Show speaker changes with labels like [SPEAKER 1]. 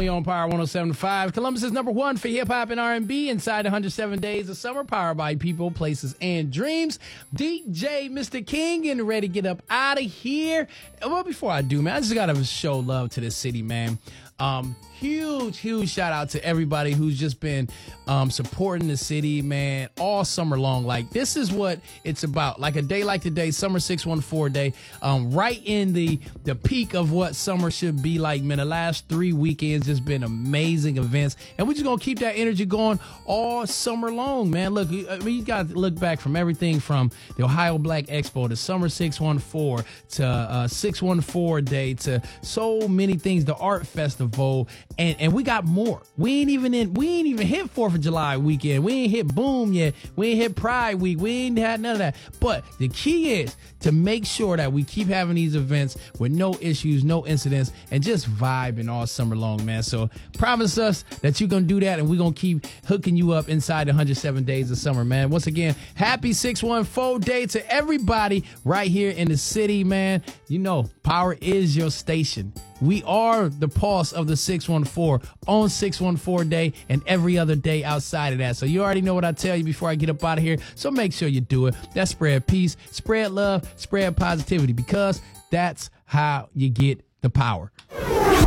[SPEAKER 1] only on Power 107.5. Columbus is number one for hip-hop and R&B inside 107 days of summer, powered by people, places, and dreams. DJ Mr. King getting ready to get up out of here. Well, before I do, man, I just got to show love to this city, man. Huge shout out to everybody who's just been supporting the city, man, all summer long. Like, this is what it's about. Like a day like today, Summer 614 Day, right in the peak of what summer should be like, man. The last 3 weekends just been amazing events, and we're just gonna keep that energy going all summer long, man. Look, I mean, you got to look back from everything from the Ohio Black Expo to Summer 614 to 614 Day to so many things, the Art Festival, and we got more. We ain't even hit 4th of July weekend. We ain't hit Boom yet. We ain't hit Pride Week. We ain't had none of that. But the key is to make sure that we keep having these events with no issues, no incidents, and just vibing all summer long, man. So promise us that you're going to do that, and we're going to keep hooking you up inside the 107 days of summer, man. Once again, happy 614 Day to everybody right here in the city, man. You know, Power is your station. We are the pulse of the 614 on 614 Day and every other day outside of that. So you already know what I tell you before I get up out of here. So make sure you do it. That's spread peace, spread love, spread positivity, because that's how you get the power.